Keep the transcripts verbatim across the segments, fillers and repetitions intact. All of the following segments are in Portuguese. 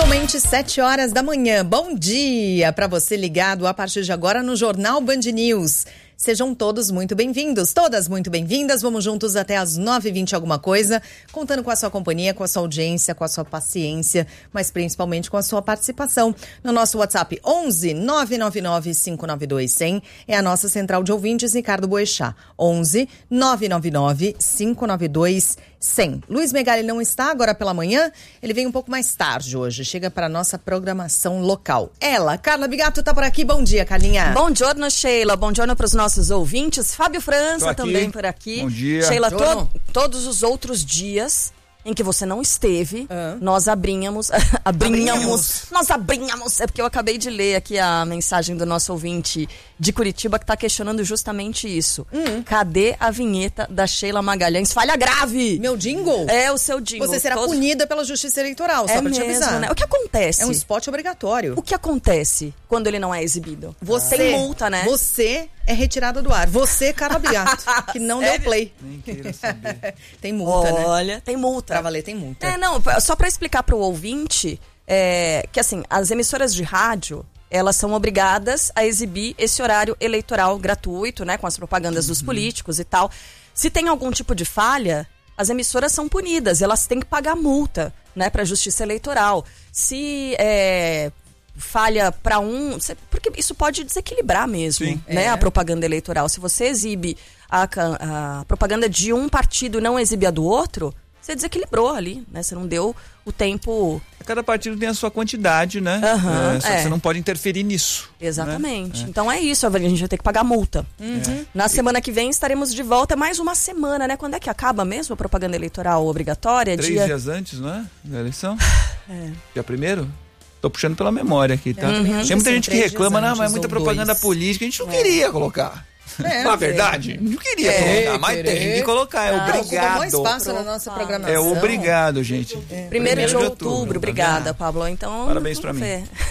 Pontualmente sete horas da manhã. Bom dia para você ligado a partir de agora no Jornal Band News. Sejam todos muito bem-vindos, todas muito bem-vindas. Vamos juntos até as nove e vinte alguma coisa, contando com a sua companhia, com a sua audiência, com a sua paciência, mas principalmente com a sua participação. No nosso WhatsApp onze nove nove nove cinco nove dois zero zero é a nossa central de ouvintes, Ricardo Boechat. onze nove nove nove cinco nove dois zero zero. Luiz Megali não está agora pela manhã, ele vem um pouco mais tarde hoje, chega para a nossa programação local. Ela, Carla Bigato, está por aqui. Bom dia, Carlinha. Bom giorno, Sheila. Bom giorno para os nossos ouvintes. Fábio França também por aqui. Bom dia. Sheila, to- todos os outros dias em que você não esteve, ah. nós abrinhamos, abrinhamos, nós abrinhamos, é porque eu acabei de ler aqui a mensagem do nosso ouvinte de Curitiba que está questionando justamente isso. Hum. Cadê a vinheta da Sheila Magalhães? Falha grave! Meu jingle? É, o seu jingle. Você será todo... punida pela Justiça Eleitoral, só é pra mesmo, te avisar. Né? O que acontece? É um spot obrigatório. O que acontece quando ele não é exibido? Você, tem multa, né? Você é retirada do ar. Você, Carla Bigato, que não deu play. Nem queira saber. Tem multa, né? Olha, tem multa. Pra valer tem multa. É, não, só pra explicar pro ouvinte, é, que assim, as emissoras de rádio, elas são obrigadas a exibir esse horário eleitoral gratuito, né, com as propagandas uhum. dos políticos e tal. Se tem algum tipo de falha, as emissoras são punidas, elas têm que pagar multa, né, pra Justiça Eleitoral. Se é, falha para um, porque isso pode desequilibrar mesmo, Sim. né, é. a propaganda eleitoral. Se você exibe a, a propaganda de um partido e não exibe a do outro, você desequilibrou ali, né? Você não deu o tempo... Cada partido tem a sua quantidade, né? Uhum, é, só é. que você não pode interferir nisso. Exatamente. Né? É. Então é isso, a gente vai ter que pagar multa. Uhum. É. Na semana que vem estaremos de volta, mais uma semana, né? Quando é que acaba mesmo a propaganda eleitoral obrigatória? Três Dia... dias antes, não é? Da eleição? É. Dia primeiro? Tô puxando pela memória aqui, tá? Uhum. Tem muita gente que reclama, não, mas é muita ou propaganda dois. política, a gente não É. queria colocar. É, Na verdade, não queria É, colocar, mas querer. tem que colocar, é Ah, obrigado. Ocupa mais espaço na nossa programação. É obrigado, gente. É. Primeiro de outubro, obrigada, Pablo. Então, parabéns pra mim.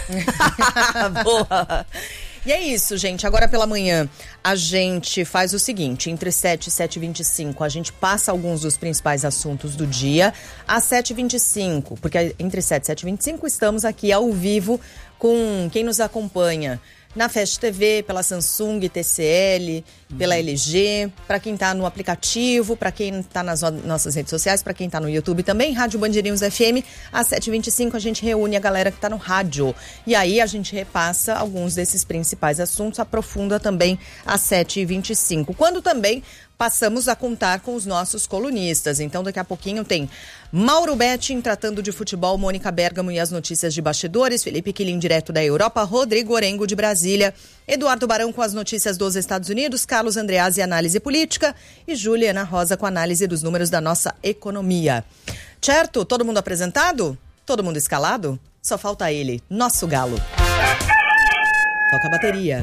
Boa. E é isso, gente. Agora pela manhã a gente faz o seguinte, entre sete e sete e vinte e cinco a gente passa alguns dos principais assuntos do dia. Às sete e vinte e cinco, porque entre sete e sete e vinte e cinco estamos aqui ao vivo com quem nos acompanha na Fast T V, pela Samsung, T C L, pela L G, para quem tá no aplicativo, para quem tá nas no- nossas redes sociais, para quem tá no YouTube também, Rádio Band News F M. Às sete e vinte e cinco a gente reúne a galera que tá no rádio. E aí a gente repassa alguns desses principais assuntos, aprofunda também às sete e vinte e cinco. Quando também passamos a contar com os nossos colunistas. Então, daqui a pouquinho tem Mauro Betting tratando de futebol, Mônica Bergamo e as notícias de bastidores, Felipe Quilin direto da Europa, Rodrigo Orengo de Brasília, Eduardo Barão com as notícias dos Estados Unidos, Carlos Andreazzi análise política e Juliana Rosa com análise dos números da nossa economia. Certo? Todo mundo apresentado? Todo mundo escalado? Só falta ele, nosso galo. Toca a bateria.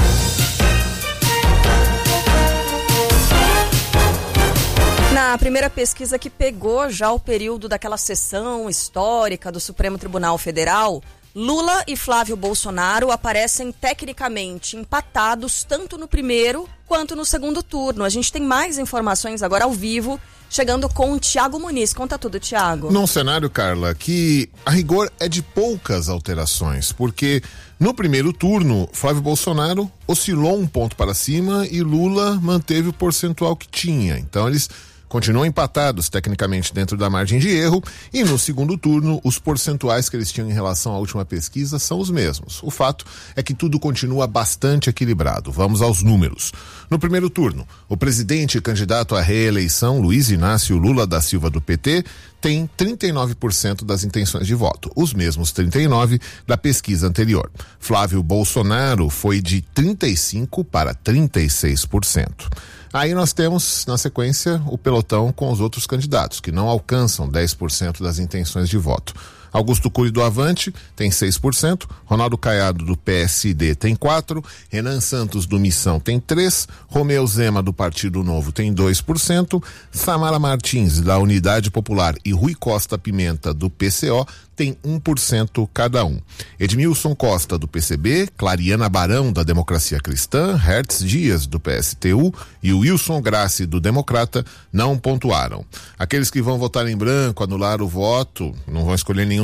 Na primeira pesquisa que pegou já o período daquela sessão histórica do Supremo Tribunal Federal, Lula e Flávio Bolsonaro aparecem tecnicamente empatados tanto no primeiro quanto no segundo turno. A gente tem mais informações agora ao vivo, chegando com o Thiago Muniz. Conta tudo, Thiago. Num cenário, Carla, que a rigor é de poucas alterações, porque no primeiro turno, Flávio Bolsonaro oscilou um ponto para cima e Lula manteve o percentual que tinha. Então eles continuam empatados tecnicamente dentro da margem de erro e no segundo turno os percentuais que eles tinham em relação à última pesquisa são os mesmos. O fato é que tudo continua bastante equilibrado. Vamos aos números. No primeiro turno, o presidente e candidato à reeleição, Luiz Inácio Lula da Silva do P T, tem trinta e nove por cento das intenções de voto, os mesmos trinta e nove por cento da pesquisa anterior. Flávio Bolsonaro foi de trinta e cinco por cento para trinta e seis por cento. Aí nós temos, na sequência, o pelotão com os outros candidatos, que não alcançam dez por cento das intenções de voto. Augusto Cury do Avante tem seis por cento, Ronaldo Caiado do P S D tem quatro por cento, Renan Santos do Missão tem três por cento, Romeu Zema do Partido Novo tem dois por cento, Samara Martins da Unidade Popular e Rui Costa Pimenta do P C O tem um por cento cada um. Edmilson Costa do P C B, Clariana Barão da Democracia Cristã, Hertz Dias do P S T U e Wilson Grassi do Democrata não pontuaram. Aqueles que vão votar em branco, anular o voto, não vão escolher nenhum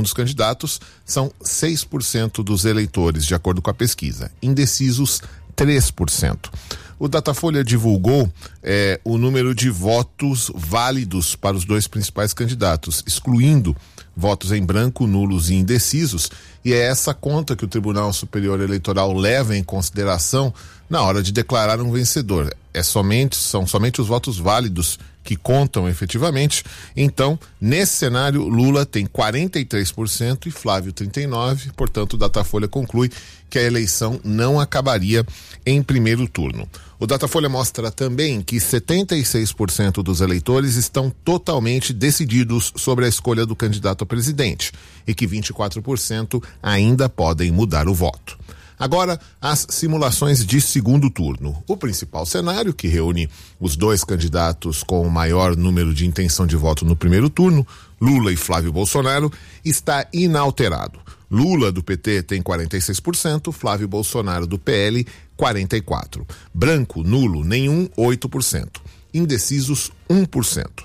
nenhum dos candidatos são seis por cento dos eleitores, de acordo com a pesquisa. Indecisos, três por cento. O Datafolha divulgou é, o número de votos válidos para os dois principais candidatos, excluindo votos em branco, nulos e indecisos, e é essa conta que o Tribunal Superior Eleitoral leva em consideração na hora de declarar um vencedor. É somente, são somente os votos válidos que contam efetivamente. Então, nesse cenário, Lula tem quarenta e três por cento e Flávio trinta e nove por cento, portanto, o Datafolha conclui que a eleição não acabaria em primeiro turno. O Datafolha mostra também que setenta e seis por cento dos eleitores estão totalmente decididos sobre a escolha do candidato a presidente e que vinte e quatro por cento ainda podem mudar o voto. Agora, as simulações de segundo turno. O principal cenário, que reúne os dois candidatos com o maior número de intenção de voto no primeiro turno, Lula e Flávio Bolsonaro, está inalterado. Lula, do P T, tem quarenta e seis por cento, Flávio Bolsonaro, do P L, quarenta e quatro por cento. Branco, nulo, nenhum, oito por cento. Indecisos, um por cento.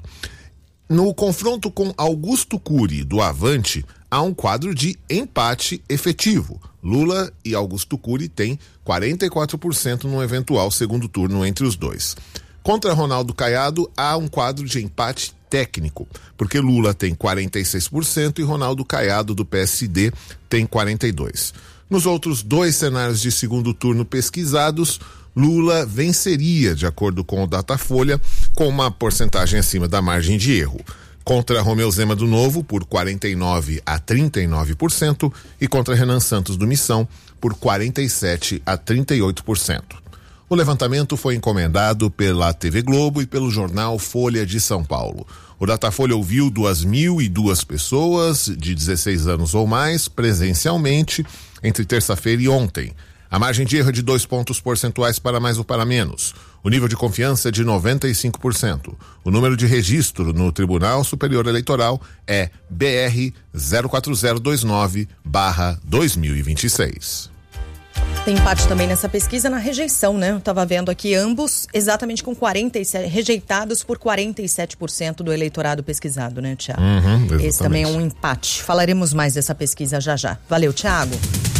No confronto com Augusto Cury, do Avante, há um quadro de empate efetivo. Lula e Augusto Cury têm quarenta e quatro por cento no eventual segundo turno entre os dois. Contra Ronaldo Caiado, há um quadro de empate técnico, porque Lula tem quarenta e seis por cento e Ronaldo Caiado, do P S D, tem quarenta e dois por cento. Nos outros dois cenários de segundo turno pesquisados, Lula venceria, de acordo com o Datafolha, com uma porcentagem acima da margem de erro. Contra Romeu Zema do Novo, por quarenta e nove a trinta e nove por cento, e contra Renan Santos do Missão, por quarenta e sete a trinta e oito por cento. O levantamento foi encomendado pela T V Globo e pelo jornal Folha de São Paulo. O Datafolha ouviu duas mil e duas pessoas de dezesseis anos ou mais presencialmente entre terça-feira e ontem. A margem de erro é de dois pontos percentuais para mais ou para menos. O nível de confiança é de noventa e cinco por cento. O número de registro no Tribunal Superior Eleitoral é B R zero quatro zero dois nove barra dois mil e vinte e seis. Tem empate também nessa pesquisa na rejeição, né? Eu tava vendo aqui ambos exatamente com quarenta e sete, rejeitados por quarenta e sete por cento do eleitorado pesquisado, né, Thiago? Uhum, esse também é um empate. Falaremos mais dessa pesquisa já já. Valeu, Thiago.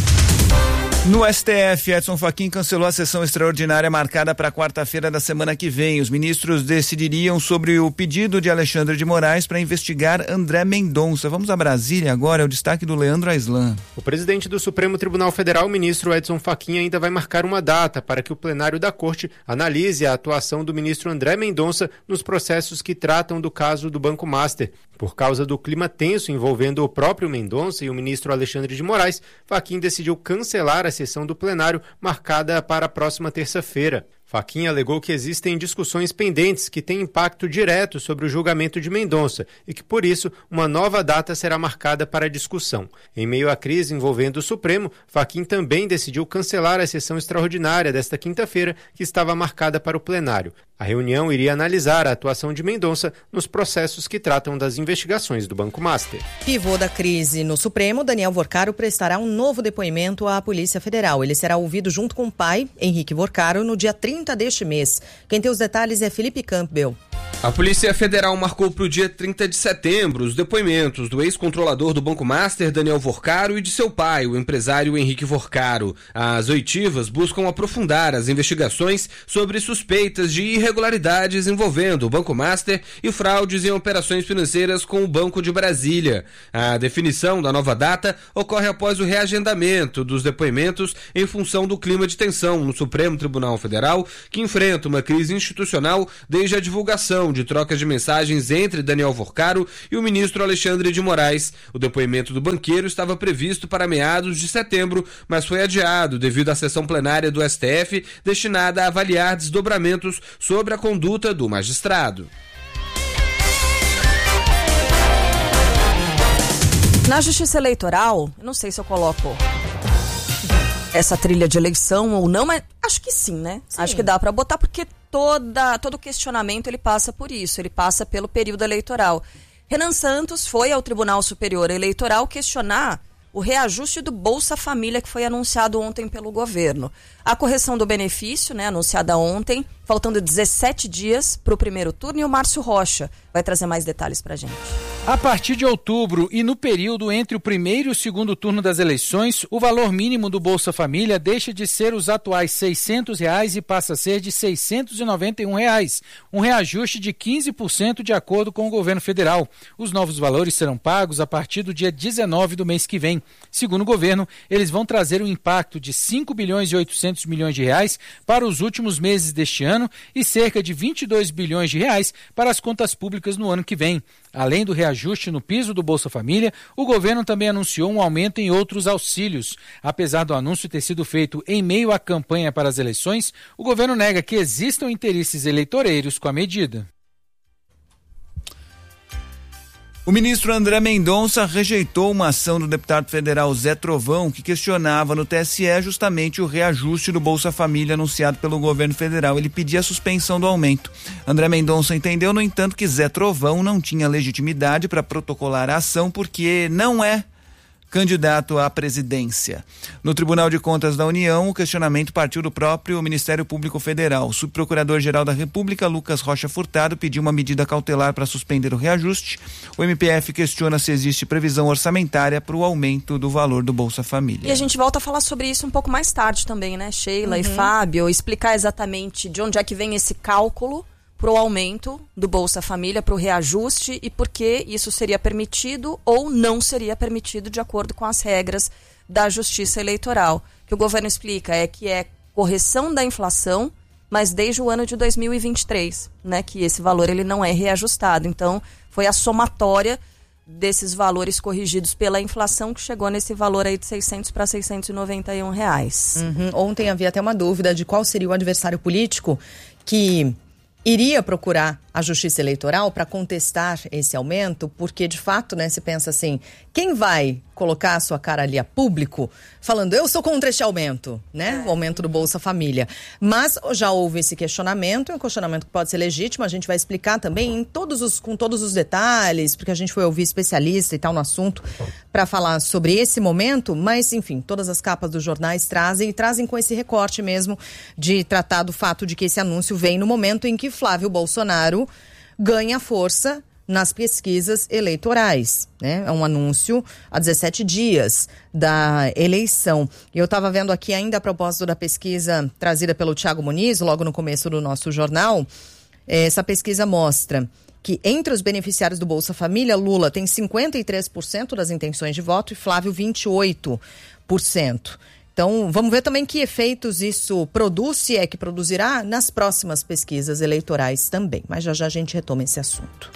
No S T F, Edson Fachin cancelou a sessão extraordinária marcada para quarta-feira da semana que vem. Os ministros decidiriam sobre o pedido de Alexandre de Moraes para investigar André Mendonça. Vamos a Brasília agora, é o destaque do Leandro Aislan. O presidente do Supremo Tribunal Federal, o ministro Edson Fachin, ainda vai marcar uma data para que o plenário da Corte analise a atuação do ministro André Mendonça nos processos que tratam do caso do Banco Master. Por causa do clima tenso envolvendo o próprio Mendonça e o ministro Alexandre de Moraes, Fachin decidiu cancelar a sessão do plenário marcada para a próxima terça-feira. Fachin alegou que existem discussões pendentes que têm impacto direto sobre o julgamento de Mendonça e que, por isso, uma nova data será marcada para a discussão. Em meio à crise envolvendo o Supremo, Fachin também decidiu cancelar a sessão extraordinária desta quinta-feira, que estava marcada para o plenário. A reunião iria analisar a atuação de Mendonça nos processos que tratam das investigações do Banco Master. Pivô da crise no Supremo, Daniel Vorcaro prestará um novo depoimento à Polícia Federal. Ele será ouvido junto com o pai, Henrique Vorcaro, no dia trinta deste mês. Quem tem os detalhes é Felipe Campbell. A Polícia Federal marcou para o dia trinta de setembro os depoimentos do ex-controlador do Banco Master, Daniel Vorcaro, e de seu pai, o empresário Henrique Vorcaro. As oitivas buscam aprofundar as investigações sobre suspeitas de irregularidades envolvendo o Banco Master e fraudes em operações financeiras com o Banco de Brasília. A definição da nova data ocorre após o reagendamento dos depoimentos em função do clima de tensão no Supremo Tribunal Federal, que enfrenta uma crise institucional desde a divulgação de trocas de mensagens entre Daniel Vorcaro e o ministro Alexandre de Moraes. O depoimento do banqueiro estava previsto para meados de setembro, mas foi adiado devido à sessão plenária do S T F destinada a avaliar desdobramentos sobre a conduta do magistrado. Na Justiça Eleitoral, não sei se eu coloco essa trilha de eleição ou não, mas acho que sim, né? Sim. Acho que dá para botar, porque toda, todo questionamento ele passa por isso, ele passa pelo período eleitoral. Renan Santos foi ao Tribunal Superior Eleitoral questionar o reajuste do Bolsa Família que foi anunciado ontem pelo governo. A correção do benefício, né, anunciada ontem, faltando dezessete dias para o primeiro turno, e o Márcio Rocha vai trazer mais detalhes para a gente. A partir de outubro e no período entre o primeiro e o segundo turno das eleições, o valor mínimo do Bolsa Família deixa de ser os atuais seiscentos reais e passa a ser de seiscentos e noventa e um reais, um reajuste de quinze por cento de acordo com o governo federal. Os novos valores serão pagos a partir do dia dezenove do mês que vem. Segundo o governo, eles vão trazer um impacto de cinco bilhões e oitocentos milhões de reais para os últimos meses deste ano e cerca de vinte e dois bilhões de reais para as contas públicas no ano que vem. Além do reajuste no piso do Bolsa Família, o governo também anunciou um aumento em outros auxílios. Apesar do anúncio ter sido feito em meio à campanha para as eleições, o governo nega que existam interesses eleitoreiros com a medida. O ministro André Mendonça rejeitou uma ação do deputado federal Zé Trovão, que questionava no T S E justamente o reajuste do Bolsa Família anunciado pelo governo federal. Ele pedia a suspensão do aumento. André Mendonça entendeu, no entanto, que Zé Trovão não tinha legitimidade para protocolar a ação porque não é candidato à presidência. No Tribunal de Contas da União, o questionamento partiu do próprio Ministério Público Federal. O subprocurador-geral da República, Lucas Rocha Furtado, pediu uma medida cautelar para suspender o reajuste. O M P F questiona se existe previsão orçamentária para o aumento do valor do Bolsa Família. E a gente volta a falar sobre isso um pouco mais tarde também, né, Sheila uhum. e Fábio, explicar exatamente de onde é que vem esse cálculo para o aumento do Bolsa Família, para o reajuste e por que isso seria permitido ou não seria permitido de acordo com as regras da Justiça Eleitoral. O que o governo explica é que é correção da inflação, mas desde o ano de dois mil e vinte e três, né, que esse valor ele não é reajustado. Então, foi a somatória desses valores corrigidos pela inflação que chegou nesse valor aí de seiscentos para seiscentos e noventa e um reais. Uhum. Ontem havia até uma dúvida de qual seria o adversário político que iria procurar a Justiça Eleitoral para contestar esse aumento, porque de fato, né, se pensa assim, quem vai colocar a sua cara ali a público falando, eu sou contra este aumento, né, o aumento do Bolsa Família. Mas já houve esse questionamento, é um questionamento que pode ser legítimo, a gente vai explicar também em todos os, com todos os detalhes, porque a gente foi ouvir especialista e tal no assunto para falar sobre esse momento, mas enfim, todas as capas dos jornais trazem e trazem com esse recorte mesmo de tratar do fato de que esse anúncio vem no momento em que Flávio Bolsonaro ganha força nas pesquisas eleitorais, né? É um anúncio há dezessete dias da eleição. E eu estava vendo aqui ainda a propósito da pesquisa trazida pelo Thiago Muniz, logo no começo do nosso jornal, essa pesquisa mostra que entre os beneficiários do Bolsa Família, Lula tem cinquenta e três por cento das intenções de voto e Flávio vinte e oito por cento. Então, vamos ver também que efeitos isso produz, se é que produzirá, nas próximas pesquisas eleitorais também. Mas já já a gente retoma esse assunto.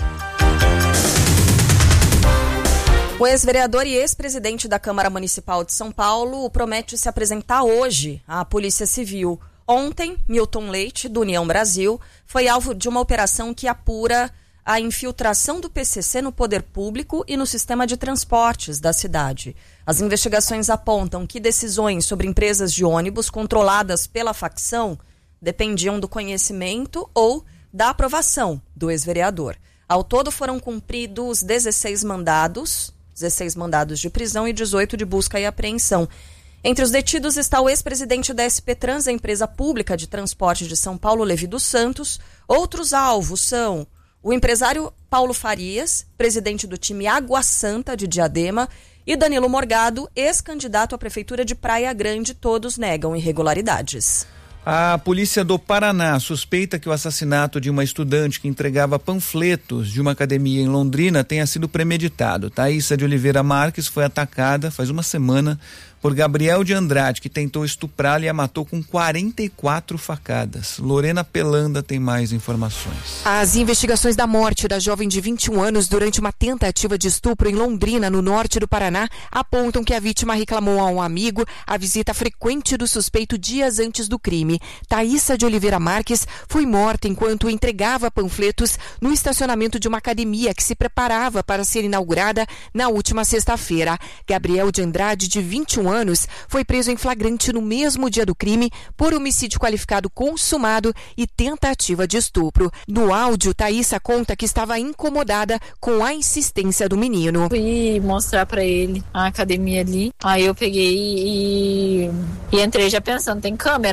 O ex-vereador e ex-presidente da Câmara Municipal de São Paulo promete se apresentar hoje à Polícia Civil. Ontem, Milton Leite, do União Brasil, foi alvo de uma operação que apura a infiltração do P C C no poder público e no sistema de transportes da cidade. As investigações apontam que decisões sobre empresas de ônibus controladas pela facção dependiam do conhecimento ou da aprovação do ex-vereador. Ao todo foram cumpridos dezesseis mandados, dezesseis mandados de prisão e dezoito de busca e apreensão. Entre os detidos está o ex-presidente da S P Trans, a empresa pública de transporte de São Paulo, Levi dos Santos. Outros alvos são o empresário Paulo Farias, presidente do time Água Santa de Diadema, e Danilo Morgado, ex-candidato à prefeitura de Praia Grande. Todos negam irregularidades. A polícia do Paraná suspeita que o assassinato de uma estudante que entregava panfletos de uma academia em Londrina tenha sido premeditado. Thaísa de Oliveira Marques foi atacada faz uma semana por Gabriel de Andrade, que tentou estuprá-la e a matou com quarenta e quatro facadas. Lorena Pelanda tem mais informações. As investigações da morte da jovem de vinte e um anos durante uma tentativa de estupro em Londrina, no norte do Paraná, apontam que a vítima reclamou a um amigo a visita frequente do suspeito dias antes do crime. Thaísa de Oliveira Marques foi morta enquanto entregava panfletos no estacionamento de uma academia que se preparava para ser inaugurada na última sexta-feira. Gabriel de Andrade, de vinte e um anos, foi preso em flagrante no mesmo dia do crime por homicídio qualificado consumado e tentativa de estupro. No áudio, Thaísa conta que estava incomodada com a insistência do menino. Fui mostrar pra ele a academia ali, aí eu peguei e, e entrei já pensando, tem câmera, né?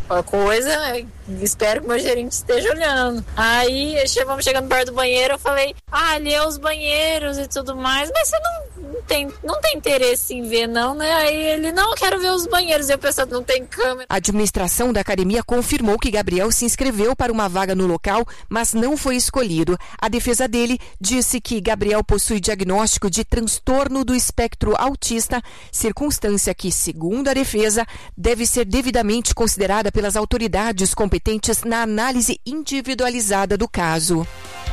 Qualquer coisa, espero que meu gerente esteja olhando. Aí, vamos chegando perto do banheiro, eu falei, ah, ali é os banheiros e tudo mais, mas você não, não, tem, não tem interesse em ver, não, né? Aí ele, não, eu quero ver os banheiros. E eu pensando, não tem câmera. A administração da academia confirmou que Gabriel se inscreveu para uma vaga no local, mas não foi escolhido. A defesa dele disse que Gabriel possui diagnóstico de transtorno do espectro autista, circunstância que, segundo a defesa, deve ser devidamente considerada pelas autoridades competentes na análise individualizada do caso.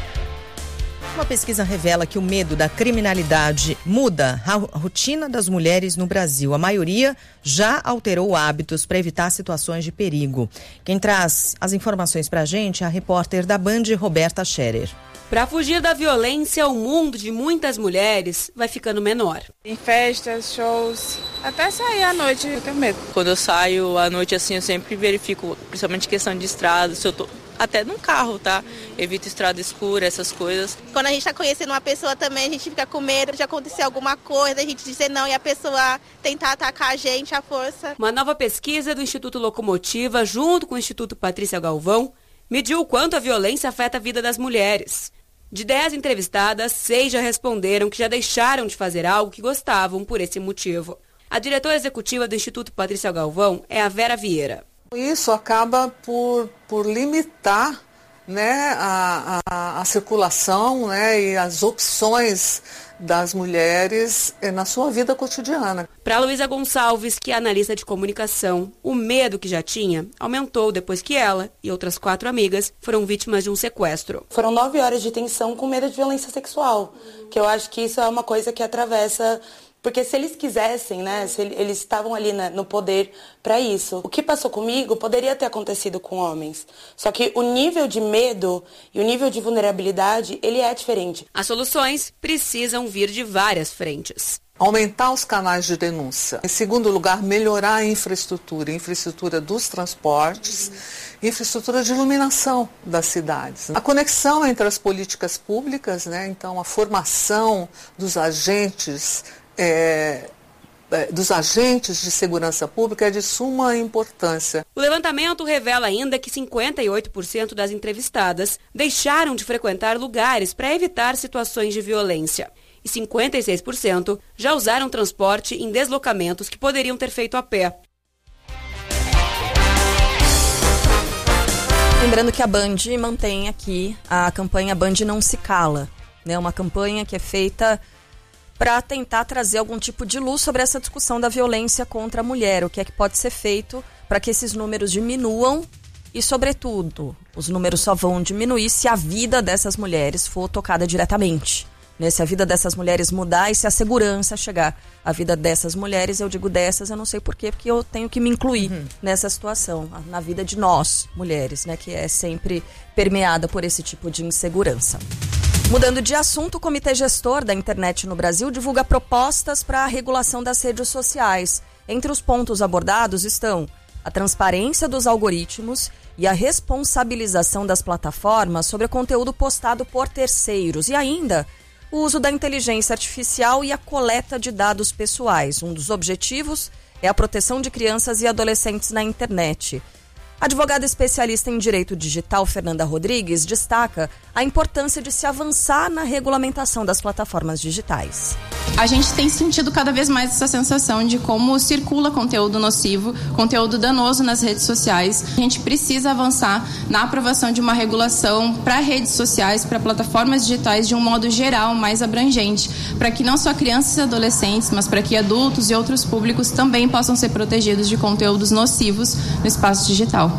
Uma pesquisa revela que o medo da criminalidade muda a rotina das mulheres no Brasil. A maioria já alterou hábitos para evitar situações de perigo. Quem traz as informações para a gente é a repórter da Band, Roberta Scherer. Para fugir da violência, o mundo de muitas mulheres vai ficando menor. Em festas, shows, até sair à noite eu tenho medo. Quando eu saio à noite assim, eu sempre verifico, principalmente questão de estrada, se eu tô até num carro, tá? Evito estrada escura, essas coisas. Quando a gente tá conhecendo uma pessoa também, a gente fica com medo de acontecer alguma coisa, a gente dizer não e a pessoa tentar atacar a gente à força. Uma nova pesquisa do Instituto Locomotiva, junto com o Instituto Patrícia Galvão, mediu o quanto a violência afeta a vida das mulheres. De dez entrevistadas, seis já responderam que já deixaram de fazer algo que gostavam por esse motivo. A diretora executiva do Instituto Patrícia Galvão é a Vera Vieira. Isso acaba por, por limitar, né, a, a, a circulação, né, e as opções das mulheres na sua vida cotidiana. Para Luísa Gonçalves, que é analista de comunicação, o medo que já tinha aumentou depois que ela e outras quatro amigas foram vítimas de um sequestro. Foram nove horas de tensão com medo de violência sexual, que eu acho que isso é uma coisa que atravessa... Porque se eles quisessem, né, se eles estavam ali na, no poder para isso. O que passou comigo poderia ter acontecido com homens. Só que o nível de medo e o nível de vulnerabilidade, ele é diferente. As soluções precisam vir de várias frentes. Aumentar os canais de denúncia. Em segundo lugar, melhorar a infraestrutura, a infraestrutura dos transportes, infraestrutura de iluminação das cidades. A conexão entre as políticas públicas, né, então a formação dos agentes É, dos agentes de segurança pública é de suma importância. O levantamento revela ainda que cinquenta e oito por cento das entrevistadas deixaram de frequentar lugares para evitar situações de violência. E cinquenta e seis por cento já usaram transporte em deslocamentos que poderiam ter feito a pé. Lembrando que a Band mantém aqui a campanha Band Não Se Cala, né? Uma campanha que é feita para tentar trazer algum tipo de luz sobre essa discussão da violência contra a mulher, o que é que pode ser feito para que esses números diminuam e, sobretudo, os números só vão diminuir se a vida dessas mulheres for tocada diretamente, né? Se a vida dessas mulheres mudar e se a segurança chegar à vida dessas mulheres, eu digo dessas, eu não sei porquê, porque eu tenho que me incluir uhum. nessa situação, na vida de nós, mulheres, né? Que é sempre permeada por esse tipo de insegurança. Mudando de assunto, o Comitê Gestor da Internet no Brasil divulga propostas para a regulação das redes sociais. Entre os pontos abordados estão a transparência dos algoritmos e a responsabilização das plataformas sobre o conteúdo postado por terceiros e ainda o uso da inteligência artificial e a coleta de dados pessoais. Um dos objetivos é a proteção de crianças e adolescentes na internet. A advogada especialista em direito digital, Fernanda Rodrigues, destaca a importância de se avançar na regulamentação das plataformas digitais. A gente tem sentido cada vez mais essa sensação de como circula conteúdo nocivo, conteúdo danoso nas redes sociais. A gente precisa avançar na aprovação de uma regulação para redes sociais, para plataformas digitais de um modo geral, mais abrangente, para que não só crianças e adolescentes, mas para que adultos e outros públicos também possam ser protegidos de conteúdos nocivos no espaço digital.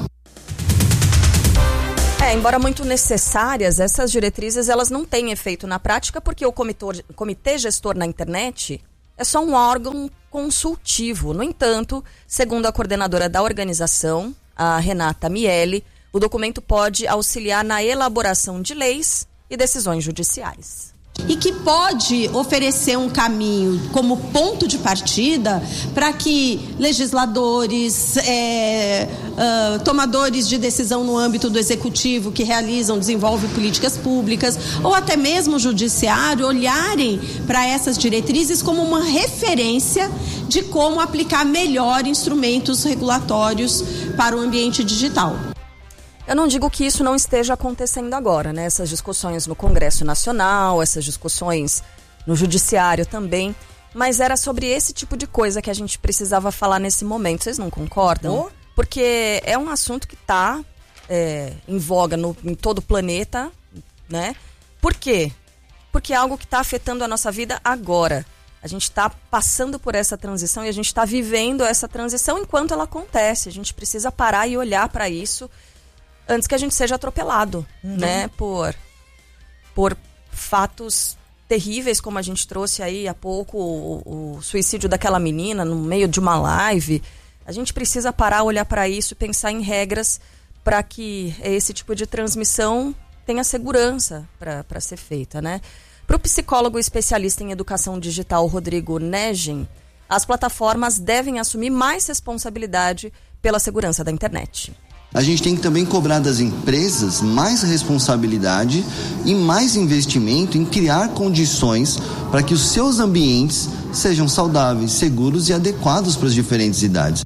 É, embora muito necessárias, essas diretrizes elas não têm efeito na prática porque o comitê, comitê gestor na internet é só um órgão consultivo. No entanto, segundo a coordenadora da organização, a Renata Miele, o documento pode auxiliar na elaboração de leis e decisões judiciais. E que pode oferecer um caminho como ponto de partida para que legisladores, é, uh, tomadores de decisão no âmbito do executivo que realizam, desenvolvem políticas públicas, ou até mesmo o judiciário, olharem para essas diretrizes como uma referência de como aplicar melhor instrumentos regulatórios para o ambiente digital. Eu não digo que isso não esteja acontecendo agora, né? Essas discussões no Congresso Nacional, essas discussões no Judiciário também, mas era sobre esse tipo de coisa que a gente precisava falar nesse momento. Vocês não concordam? Oh. Porque é um assunto que está é, em voga no, em todo o planeta, né? Por quê? Porque é algo que está afetando a nossa vida agora. A gente está passando por essa transição e a gente está vivendo essa transição enquanto ela acontece. A gente precisa parar e olhar para isso antes que a gente seja atropelado, uhum. né, por, por fatos terríveis, como a gente trouxe aí há pouco, o, o suicídio daquela menina no meio de uma live. A gente precisa parar, olhar para isso e pensar em regras para que esse tipo de transmissão tenha segurança para ser feita, né? Para o psicólogo especialista em educação digital, Rodrigo Negen, as plataformas devem assumir mais responsabilidade pela segurança da internet. A gente tem que também cobrar das empresas mais responsabilidade e mais investimento em criar condições para que os seus ambientes sejam saudáveis, seguros e adequados para as diferentes idades.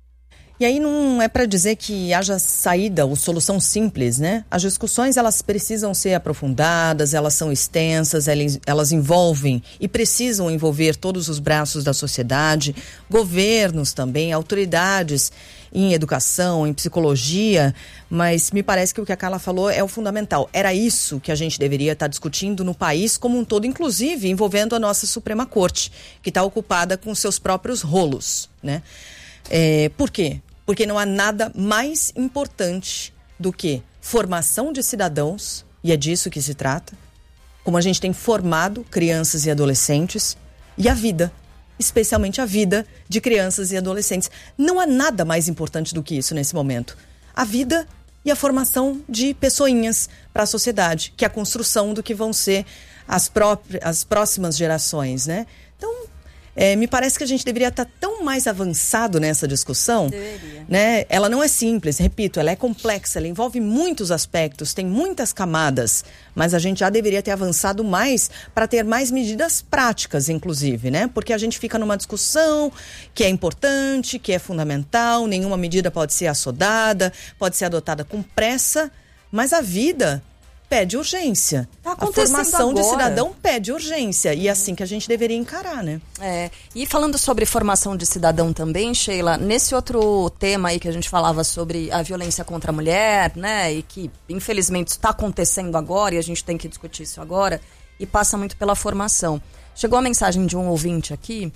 E aí não é para dizer que haja saída ou solução simples, né? As discussões, elas precisam ser aprofundadas, elas são extensas, elas, elas envolvem e precisam envolver todos os braços da sociedade, governos também, autoridades em educação, em psicologia, mas me parece que o que a Carla falou é o fundamental. Era isso que a gente deveria estar discutindo no país como um todo, inclusive envolvendo a nossa Suprema Corte, que está ocupada com seus próprios rolos, né? É, por quê? Porque não há nada mais importante do que formação de cidadãos, e é disso que se trata, como a gente tem formado crianças e adolescentes, e a vida, especialmente a vida de crianças e adolescentes. Não há nada mais importante do que isso nesse momento. A vida e a formação de pessoinhas para a sociedade, que é a construção do que vão ser as, próprias, as próximas gerações, né? Então, É, me parece que a gente deveria estar tão mais avançado nessa discussão. Deveria. Né? Ela não é simples, repito, ela é complexa, ela envolve muitos aspectos, tem muitas camadas, mas a gente já deveria ter avançado mais para ter mais medidas práticas, inclusive, né? Porque a gente fica numa discussão que é importante, que é fundamental, nenhuma medida pode ser assodada, pode ser adotada com pressa, mas a vida pede urgência. Tá a formação agora. De cidadão pede urgência. E é assim que a gente deveria encarar, né? É. E falando sobre formação de cidadão também, Sheila, nesse outro tema aí que a gente falava sobre a violência contra a mulher, né? E que, infelizmente, está acontecendo agora e a gente tem que discutir isso agora. E passa muito pela formação. Chegou a mensagem de um ouvinte aqui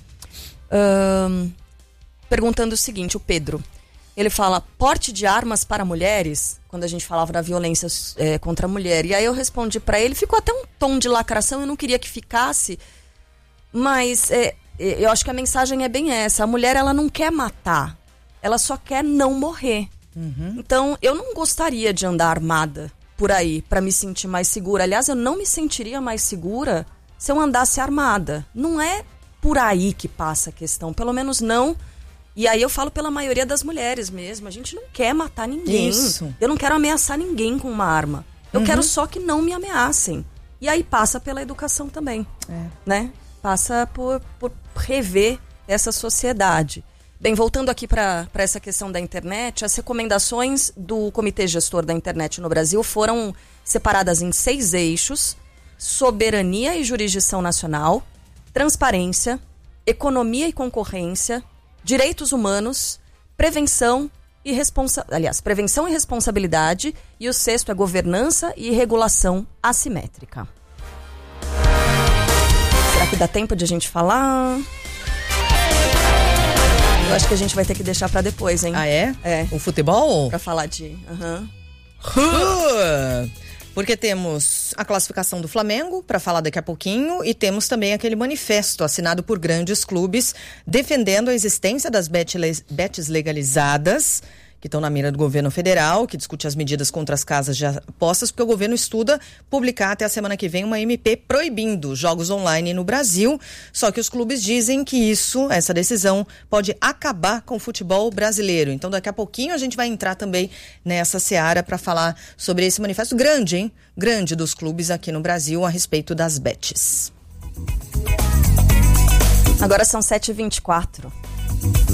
hum, perguntando o seguinte, o Pedro. Ele fala, porte de armas para mulheres, quando a gente falava da violência é, contra a mulher. E aí eu respondi para ele, ficou até um tom de lacração, eu não queria que ficasse, mas é, eu acho que a mensagem é bem essa. A mulher, ela não quer matar, ela só quer não morrer. Uhum. Então, eu não gostaria de andar armada por aí para me sentir mais segura. Aliás, eu não me sentiria mais segura se eu andasse armada. Não é por aí que passa a questão, pelo menos não... E aí eu falo pela maioria das mulheres mesmo. A gente não quer matar ninguém. Isso. Eu não quero ameaçar ninguém com uma arma. Eu uhum. quero só que não me ameacem. E aí passa pela educação também. É. Né? Passa por, por rever essa sociedade. Bem, voltando aqui para essa questão da internet, as recomendações do Comitê Gestor da Internet no Brasil foram separadas em seis eixos: soberania e jurisdição nacional, transparência, economia e concorrência, direitos humanos, prevenção e responsa... aliás, prevenção e responsabilidade, e o sexto é governança e regulação assimétrica. Será que dá tempo de a gente falar? Eu acho que a gente vai ter que deixar pra depois, hein? Ah, é? É. O futebol? Pra falar de... Uhum. Uh! Porque temos a classificação do Flamengo, para falar daqui a pouquinho, e temos também aquele manifesto assinado por grandes clubes defendendo a existência das bets legalizadas que estão na mira do governo federal, que discute as medidas contra as casas de apostas, porque o governo estuda publicar até a semana que vem uma M P proibindo jogos online no Brasil. Só que os clubes dizem que isso, essa decisão, pode acabar com o futebol brasileiro. Então, daqui a pouquinho a gente vai entrar também nessa seara para falar sobre esse manifesto grande, hein? Grande dos clubes aqui no Brasil a respeito das bets. Agora são sete e vinte e quatro.